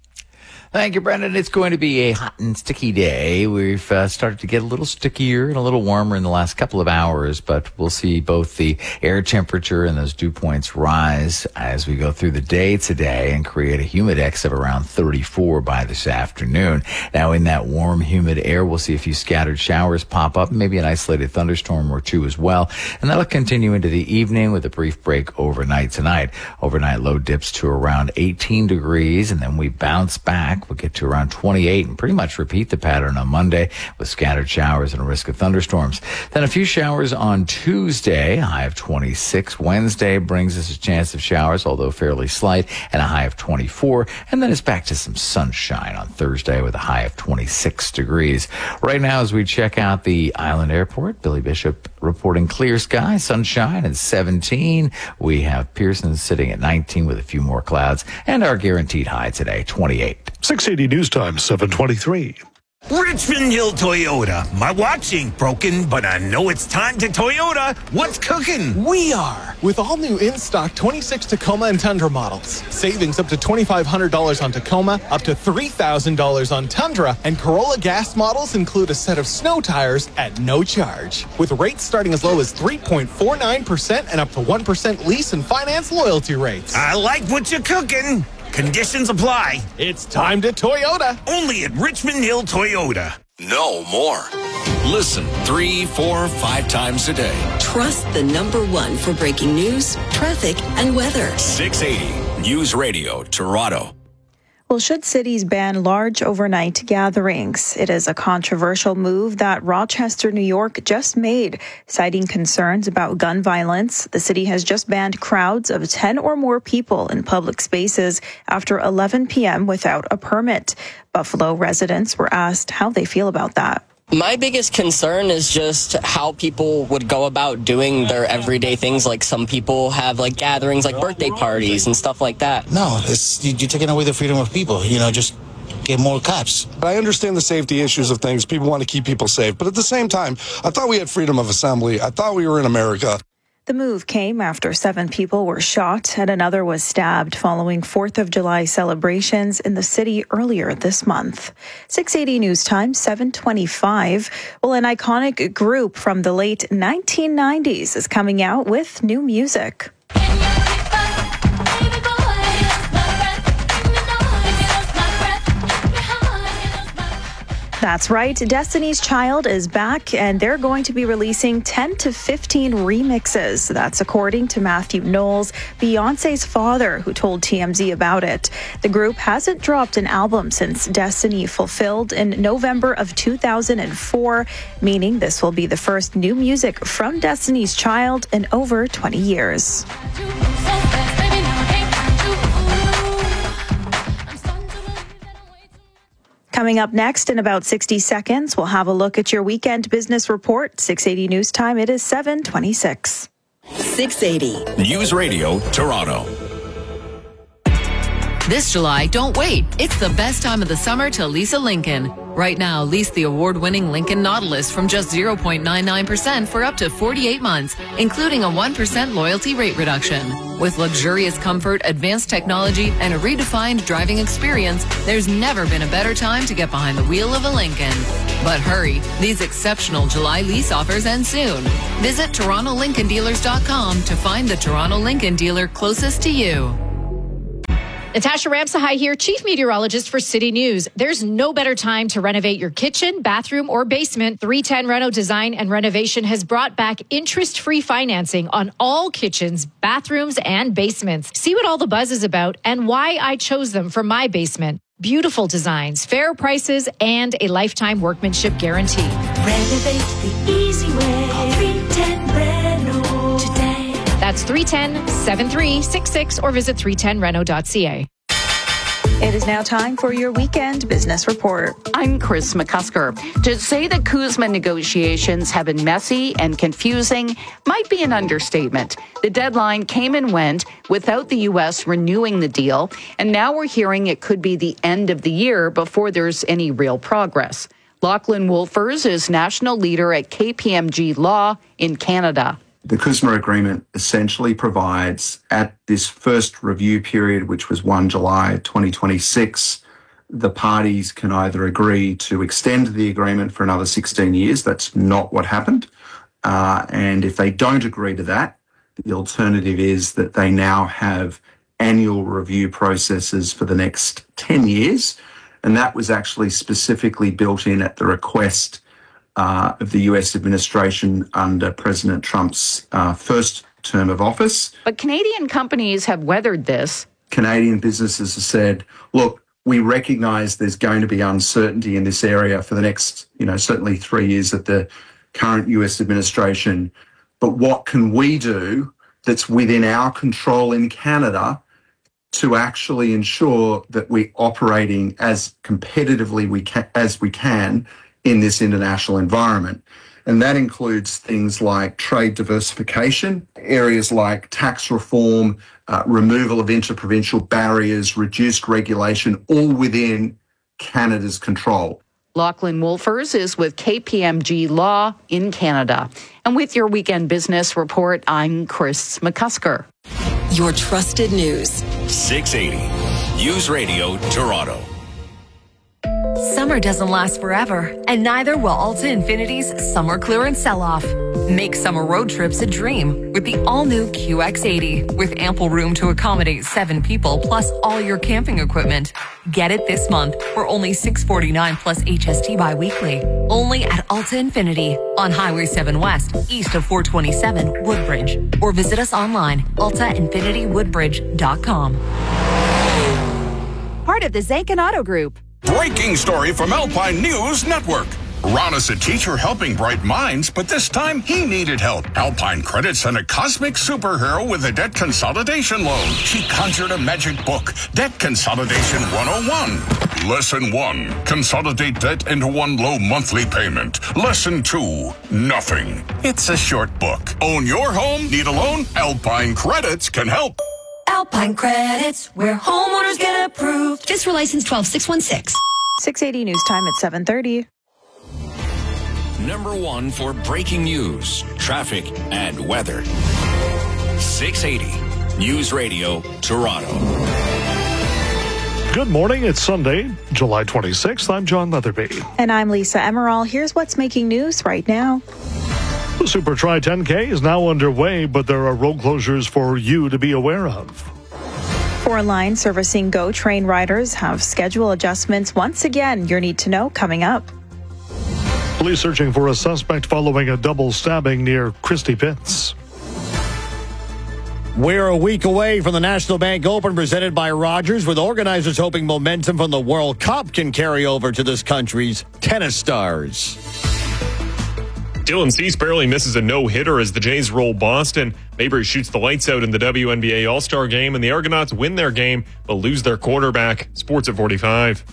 Thank you, Brendan. It's going to be a hot and sticky day. We've started to get a little stickier and a little warmer in the last couple of hours, but we'll see both the air temperature and those dew points rise as we go through the day today and create a humidex of around 34 by this afternoon. Now, in that warm, humid air, we'll see a few scattered showers pop up, maybe an isolated thunderstorm or two as well, and that'll continue into the evening with a brief break overnight tonight. Overnight low dips to around 18 degrees, and then we bounce back. We'll get to around 28 and pretty much repeat the pattern on Monday with scattered showers and a risk of thunderstorms. Then a few showers on Tuesday, a high of 26. Wednesday brings us a chance of showers, although fairly slight, and a high of 24. And then it's back to some sunshine on Thursday with a high of 26 degrees. Right now, as we check out the Island Airport, Billy Bishop reporting clear sky, sunshine at 17. We have Pearson sitting at 19 with a few more clouds, and our guaranteed high today, 28.
680 News Time, 7:23.
Richmond Hill Toyota. My watch ain't broken, but I know it's time to Toyota. What's cooking?
We are. With all new in-stock 26 Tacoma and Tundra models. Savings up to $2,500 on Tacoma, up to $3,000 on Tundra, and Corolla gas models include a set of snow tires at no charge. With rates starting as low as 3.49% and up to 1% lease and finance loyalty rates.
I like what you're cooking. Conditions apply.
It's time to Toyota.
Only at Richmond Hill Toyota.
Know more. Listen 3, 4, 5 times a day.
Trust the #1 for breaking news, traffic, and weather.
680 News Radio, Toronto.
Well, should cities ban large overnight gatherings? It is a controversial move that Rochester, New York just made, citing concerns about gun violence. The city has just banned crowds of 10 or more people in public spaces after 11 p.m. without a permit. Buffalo residents were asked how they feel about that.
My biggest concern is just how people would go about doing their everyday things. Like some people have like gatherings, like birthday parties and stuff like that.
No, you're taking away the freedom of people. Just get more cops.
I understand the safety issues of things. People want to keep people safe. But at the same time, I thought we had freedom of assembly. I thought we were in America.
The move came after 7 people were shot and another was stabbed following 4th of July celebrations in the city earlier this month. 680 News Time, 7:25. Well, an iconic group from the late 1990s is coming out with new music. That's right. Destiny's Child is back, and they're going to be releasing 10 to 15 remixes. That's according to Matthew Knowles, Beyonce's father, who told TMZ about it. The group hasn't dropped an album since Destiny Fulfilled in November of 2004, meaning this will be the first new music from Destiny's Child in over 20 years. Coming up next in about 60 seconds, we'll have a look at your weekend business report. 680 News Time, it is 7:26.
680
News Radio Toronto.
This July, don't wait. It's the best time of the summer to lease a Lincoln. Right now, lease the award-winning Lincoln Nautilus from just 0.99% for up to 48 months, including a 1% loyalty rate reduction. With luxurious comfort, advanced technology, and a redefined driving experience, there's never been a better time to get behind the wheel of a Lincoln. But hurry, these exceptional July lease offers end soon. Visit TorontoLincolnDealers.com to find the Toronto Lincoln dealer closest to you.
Natasha Ramsahai here, Chief Meteorologist for City News. There's no better time to renovate your kitchen, bathroom, or basement. 310 Reno Design and Renovation has brought back interest-free financing on all kitchens, bathrooms, and basements. See what all the buzz is about and why I chose them for my basement. Beautiful designs, fair prices, and a lifetime workmanship guarantee.
Renovate the easy way. Call 310 Reno today.
That's 310-7366 or visit 310reno.ca.
It is now time for your weekend business report.
I'm Chris McCusker. To say that CUSMA negotiations have been messy and confusing might be an understatement. The deadline came and went without the U.S. renewing the deal, and now we're hearing it could be the end of the year before there's any real progress. Lachlan Wolfers is national leader at KPMG Law in Canada.
The CUSMA agreement essentially provides at this first review period, which was 1 July 2026, the parties can either agree to extend the agreement for another 16 years. That's not what happened. And if they don't agree to that, the alternative is that they now have annual review processes for the next 10 years. And that was actually specifically built in at the request of the US administration under President Trump's first term of office.
But Canadian companies have weathered this.
Canadian businesses have said, look, we recognize there's going to be uncertainty in this area for the next, certainly 3 years of the current US administration. But what can we do that's within our control in Canada to actually ensure that we're operating as competitively as we can in this international environment? And that includes things like trade diversification, areas like tax reform, removal of interprovincial barriers, reduced regulation, all within Canada's control.
Lachlan Wolfers is with KPMG Law in Canada. And with your weekend business report, I'm Chris McCusker.
Your trusted news.
680 News Radio Toronto.
Summer doesn't last forever, and neither will Alta Infinity's summer clearance sell-off. Make summer road trips a dream with the all-new QX80, with ample room to accommodate 7 people plus all your camping equipment. Get it this month for only $649 plus HST biweekly. Only at Alta Infinity on Highway 7 West, east of 427 Woodbridge. Or visit us online, altainfinitywoodbridge.com.
Part of the Zankin Auto Group.
Breaking story from Alpine News Network. Ron is a teacher helping bright minds, but this time he needed help. Alpine Credit sent a cosmic superhero with a debt consolidation loan. She conjured a magic book, Debt Consolidation 101. Lesson 1, consolidate debt into one low monthly payment. Lesson 2, nothing. It's a short book. Own your home? Need a loan? Alpine Credits can help.
Alpine Credits, where homeowners get approved.
Just for license 12616.
680 News Time at 7:30.
Number 1 for breaking news, traffic, and weather. 680 News Radio Toronto.
Good morning. It's Sunday, July 26th. I'm John Leatherby.
And I'm Lisa Emerald. Here's what's making news right now.
The Super Tri 10K is now underway, but there are road closures for you to be aware of.
4 lines servicing GO train riders have schedule adjustments once again. Your need to know coming up.
Police searching for a suspect following a double stabbing near Christie Pitts.
We're a week away from the National Bank Open presented by Rogers, with organizers hoping momentum from the World Cup can carry over to this country's tennis stars.
Dylan Cease barely misses a no-hitter as the Jays roll Boston. Neighbors shoots the lights out in the WNBA All-Star game, and the Argonauts win their game but lose their quarterback. Sports at 45.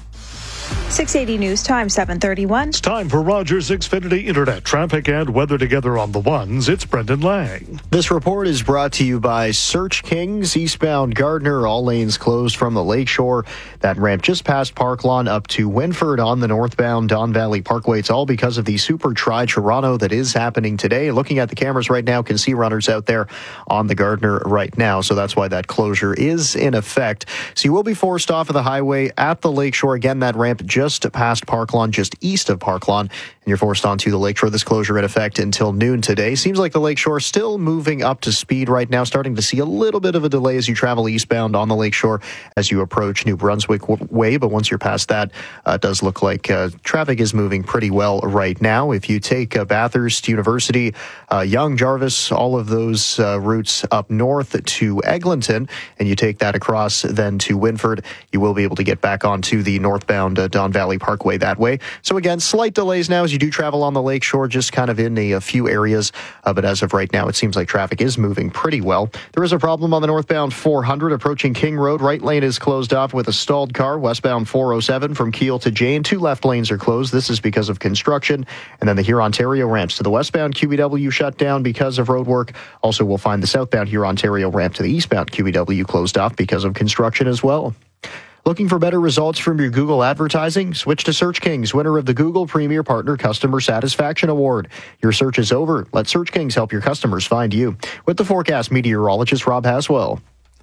680 News Time, 7:31.
It's time for Rogers Xfinity Internet traffic and weather together on the ones. It's Brendan Lang.
This report is brought to you by Search Kings, eastbound Gardner. All lanes closed from the lakeshore. That ramp just past Park Lawn up to Winford on the northbound Don Valley Parkway. It's all because of the Super Tri Toronto that is happening today. Looking at the cameras right now, can see runners out there on the Gardner right now. So that's why that closure is in effect. So you will be forced off of the highway at the lakeshore. Again, that ramp just past Park Lawn, just east of Park Lawn, and you're forced onto the lakeshore. This closure in effect until noon today. Seems like the lakeshore still moving up to speed right now, starting to see a little bit of a delay as you travel eastbound on the lakeshore as you approach New Brunswick Way, but once you're past that, it does look like traffic is moving pretty well right now. If you take Bathurst University, Yonge, Jarvis, all of those routes up north to Eglinton, and you take that across then to Winford, you will be able to get back onto the northbound Don Valley Parkway that way. So again, slight delays now as you do travel on the lakeshore, just kind of in a few areas. But as of right now, it seems like traffic is moving pretty well. There is a problem on the northbound 400 approaching King Road. Right lane is closed off with a stalled car. Westbound 407 from Kiel to Jane. 2 left lanes are closed. This is because of construction. And then the Hurontario ramps to the westbound QEW shut down because of road work. Also, we'll find the southbound Hurontario ramp to the eastbound QEW closed off because of construction as well. Looking for better results from your Google advertising? Switch to Search Kings, winner of the Google Premier Partner Customer Satisfaction Award. Your search is over. Let Search Kings help your customers find you. With the forecast, meteorologist Rob Haswell.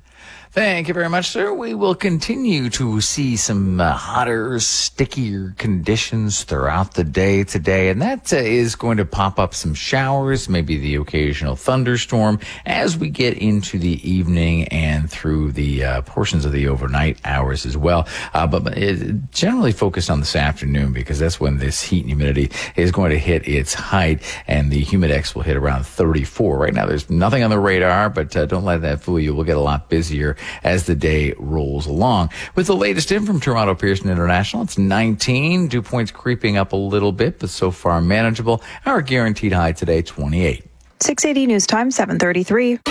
Thank you very much, sir. We will continue to see some hotter, stickier conditions throughout the day today, and that is going to pop up some showers, maybe the occasional thunderstorm as we get into the evening and through the portions of the overnight hours as well. But it generally focused on this afternoon because that's when this heat and humidity is going to hit its height, and the humidex will hit around 34. Right now, there's nothing on the radar, but don't let that fool you. We'll get a lot busier as the day rolls along. With the latest in from Toronto Pearson International, it's 19. Dew points creeping up a little bit, but so far manageable. Our guaranteed high today, 28.
680 News Time, 7:33.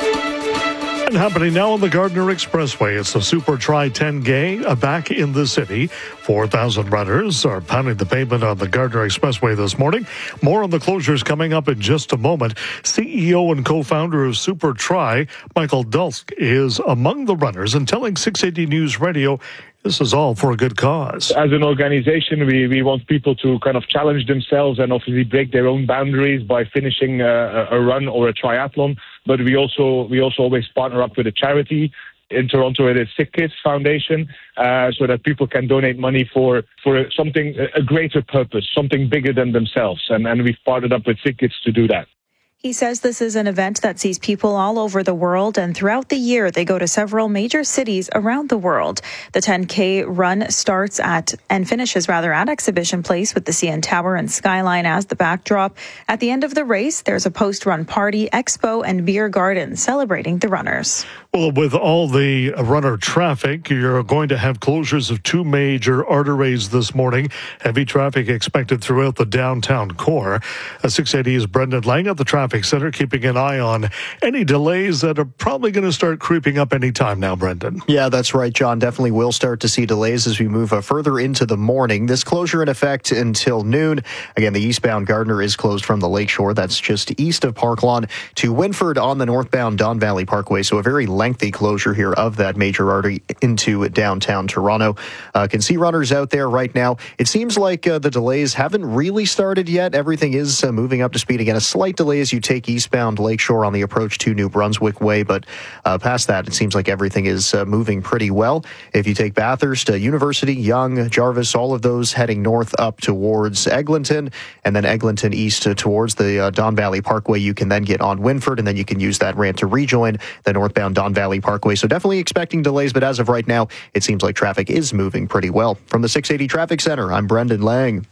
And happening now on the Gardner Expressway, it's the Super Tri 10K back in the city. 4,000 runners are pounding the pavement on the Gardner Expressway this morning. More on the closures coming up in just a moment. CEO and co-founder of Super Tri, Michael Dulsk, is among the runners and telling 680 News Radio this is all for a good cause.
As an organization, we want people to kind of challenge themselves and obviously break their own boundaries by finishing a run or a triathlon. But we also always partner up with a charity. In Toronto, it is Sick Kids Foundation, so that people can donate money for something, a greater purpose, something bigger than themselves. And we've partnered up with Sick Kids to do that.
He says this is an event that sees people all over the world, and throughout the year, they go to several major cities around the world. The 10K run starts at and finishes at Exhibition Place with the CN Tower and Skyline as the backdrop. At the end of the race, there's a post-run party, expo, and beer garden celebrating the runners.
Well, with all the runner traffic, you're going to have closures of 2 major arteries this morning. Heavy traffic expected throughout the downtown core. 680's Brendan Lang at the Traffic Center, keeping an eye on any delays that are probably going to start creeping up any time now, Brendan.
Yeah, that's right, John. Definitely will start to see delays as we move further into the morning. This closure in effect until noon. Again, the eastbound Gardner is closed from the lakeshore. That's just east of Park Lawn to Winford on the northbound Don Valley Parkway. So a very lengthy closure here of that major artery into downtown Toronto. Can see runners out there right now. It seems like the delays haven't really started yet. Everything is moving up to speed. Again, a slight delay as you take eastbound Lakeshore on the approach to New Brunswick Way, but past that, it seems like everything is moving pretty well. If you take Bathurst, University, Yonge, Jarvis, all of those heading north up towards Eglinton, and then Eglinton east towards the Don Valley Parkway, you can then get on Winford, and then you can use that ramp to rejoin the northbound Don Valley Parkway. So definitely expecting delays, but as of right now, it seems like traffic is moving pretty well. From the 680 Traffic Center, I'm Brendan Lang.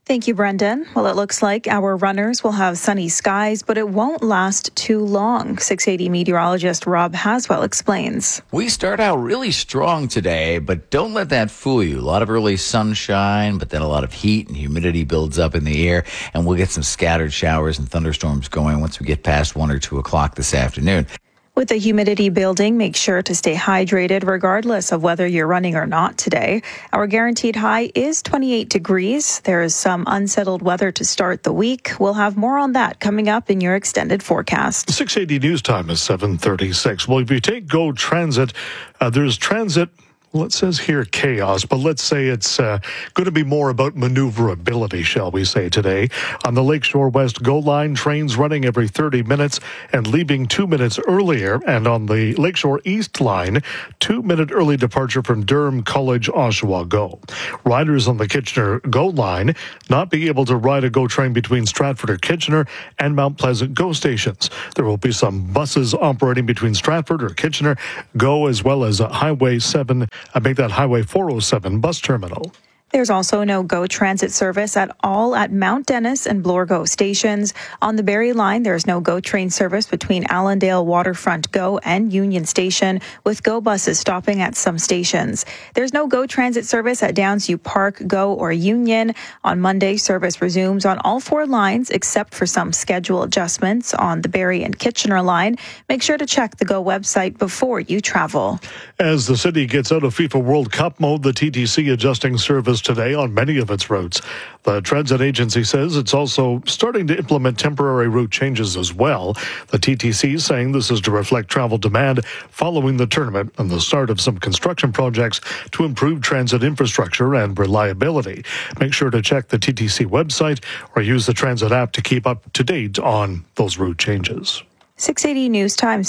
Thank you, Brendan. Well, it looks like our runners will have sunny skies, but it won't last too long. 680 meteorologist Rob Haswell explains.
We start out really strong today, but don't let that fool you. A lot of early sunshine, but then a lot of heat and humidity builds up in the air, and we'll get some scattered showers and thunderstorms going once we get past 1 or 2 o'clock this afternoon.
With the humidity building, make sure to stay hydrated regardless of whether you're running or not today. Our guaranteed high is 28 degrees. There is some unsettled weather to start the week. We'll have more on that coming up in your extended forecast.
680 news time is 7:36. Well, if you take GO Transit, there's transit. Well, it says here chaos, but let's say it's going to be more about maneuverability, shall we say, today. On the Lakeshore West GO line, trains running every 30 minutes and leaving 2 minutes earlier. And on the Lakeshore East line, 2-minute early departure from Durham College, Oshawa GO. Riders on the Kitchener GO line not be able to ride a GO train between Stratford or Kitchener and Mount Pleasant GO stations. There will be some buses operating between Stratford or Kitchener GO, as well as Highway 7. Make that Highway 407 bus terminal.
There's also no GO Transit service at all at Mount Dennis and Bloor GO stations. On the Barrie line, there's no GO train service between Allendale Waterfront GO and Union Station, with GO buses stopping at some stations. There's no GO Transit service at Downsview Park, GO, or Union. On Monday, service resumes on all 4 lines except for some schedule adjustments on the Barrie and Kitchener line. Make sure to check the GO website before you travel.
As the city gets out of FIFA World Cup mode, the TTC adjusting service today on many of its routes. The transit agency says it's also starting to implement temporary route changes as well. The TTC is saying this is to reflect travel demand following the tournament and the start of some construction projects to improve transit infrastructure and reliability. Make sure to check the TTC website or use the transit app to keep up to date on those route changes.
680 News Time,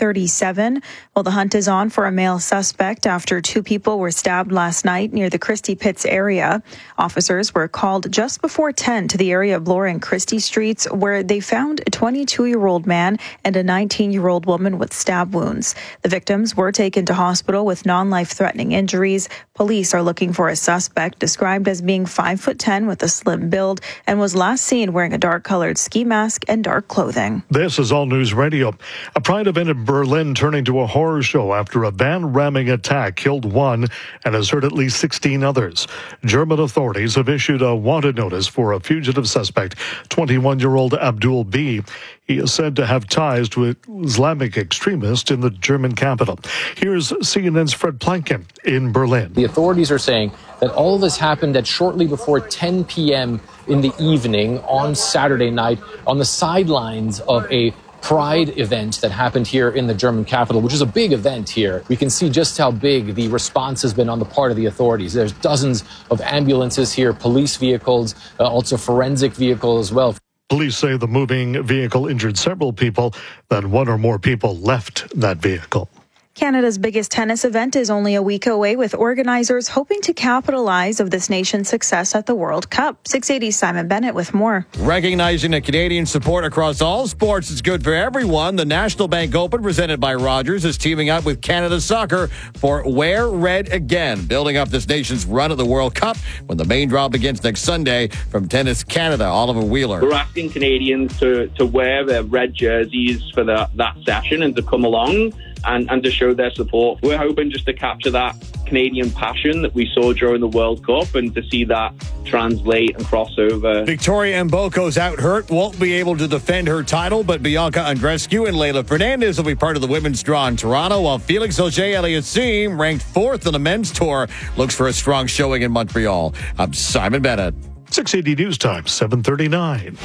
7:37. Well, the hunt is on for a male suspect after 2 people were stabbed last night near the Christie Pits area. Officers were called just before 10 to the area of Bloor and Christie Streets, where they found a 22-year-old man and a 19-year-old woman with stab wounds. The victims were taken to hospital with non-life-threatening injuries. Police are looking for a suspect described as being 5'10" with a slim build and was last seen wearing a dark-colored ski mask and dark clothing.
This is All News Radio. A Pride event in Berlin turning to a horror show after a van-ramming attack killed 1 and has hurt at least 16 others. German authorities have issued a wanted notice for a fugitive suspect, 21-year-old Abdul B. He is said to have ties to Islamic extremists in the German capital. Here's CNN's Fred Plankin in Berlin.
The authorities are saying that all of this happened at shortly before 10 p.m. in the evening on Saturday night on the sidelines of a Pride event that happened here in the German capital, which is a big event here. We can see just how big the response has been on the part of the authorities. There's dozens of ambulances here, police vehicles, also forensic vehicles as well.
Police say the moving vehicle injured several people, then 1 or more people left that vehicle.
Canada's biggest tennis event is only a week away, with organizers hoping to capitalize of this nation's success at the World Cup. 680 Simon Bennett with more.
Recognizing the Canadian support across all sports is good for everyone. The National Bank Open, presented by Rogers, is teaming up with Canada Soccer for Wear Red Again, building up this nation's run at the World Cup when the main draw begins next Sunday. From Tennis Canada, Oliver Wheeler.
We're asking Canadians to wear their red jerseys for that session and to come along and to show their support. We're hoping just to capture that Canadian passion that we saw during the World Cup and to see that translate and cross over.
Victoria Mboko's out hurt, won't be able to defend her title, but Bianca Andreescu and Leylah Fernandez will be part of the women's draw in Toronto, while Felix Auger-Aliassime, ranked 4th on the men's tour, looks for a strong showing in Montreal. I'm Simon Bennett.
680 News Time, 7:39.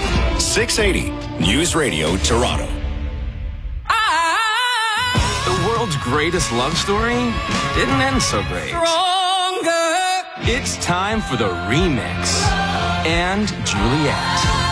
680 News Radio Toronto. The world's greatest love story didn't end so great. Stronger. It's time for the remix. And Juliet.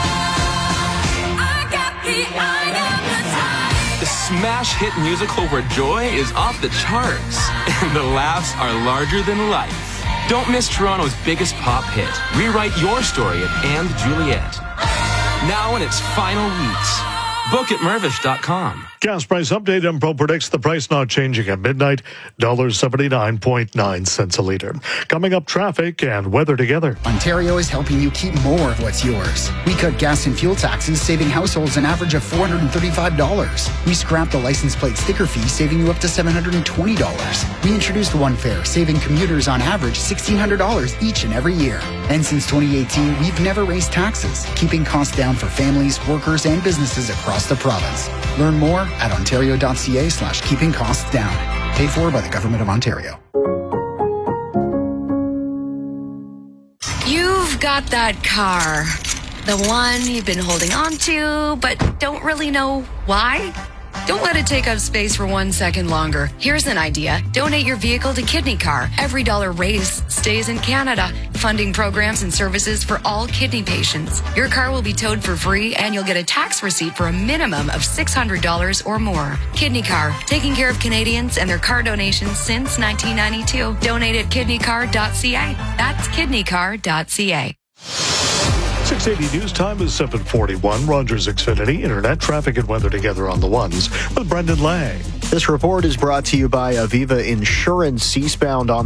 I got the eye of the time. The smash hit musical where joy is off the charts and the laughs are larger than life. Don't miss Toronto's biggest pop hit. Rewrite your story at And Juliet. Now in its final weeks. Book at Mirvish.com.
Gas price update. Empro predicts the price not changing at midnight, $79.9 a litre. Coming up, traffic and weather together.
Ontario is helping you keep more of what's yours. We cut gas and fuel taxes, saving households an average of $435. We scrapped the license plate sticker fee, saving you up to $720. We introduced One Fare, saving commuters on average $1,600 each and every year. And since 2018, we've never raised taxes, keeping costs down for families, workers, and businesses across the province. Learn more at ontario.ca/keeping costs down. Paid for by the Government of Ontario.
You've got that car. The one you've been holding on to, but don't really know why? Don't let it take up space for 1 second longer. Here's an idea. Donate your vehicle to Kidney Car. Every dollar raised stays in Canada, funding programs and services for all kidney patients. Your car will be towed for free, and you'll get a tax receipt for a minimum of $600 or more. Kidney Car, taking care of Canadians and their car donations since 1992. Donate at kidneycar.ca. That's kidneycar.ca.
680 news time is 7:41. Rogers Xfinity Internet traffic and weather together on the ones with Brendan Lang.
This report is brought to you by Aviva Insurance. Eastbound on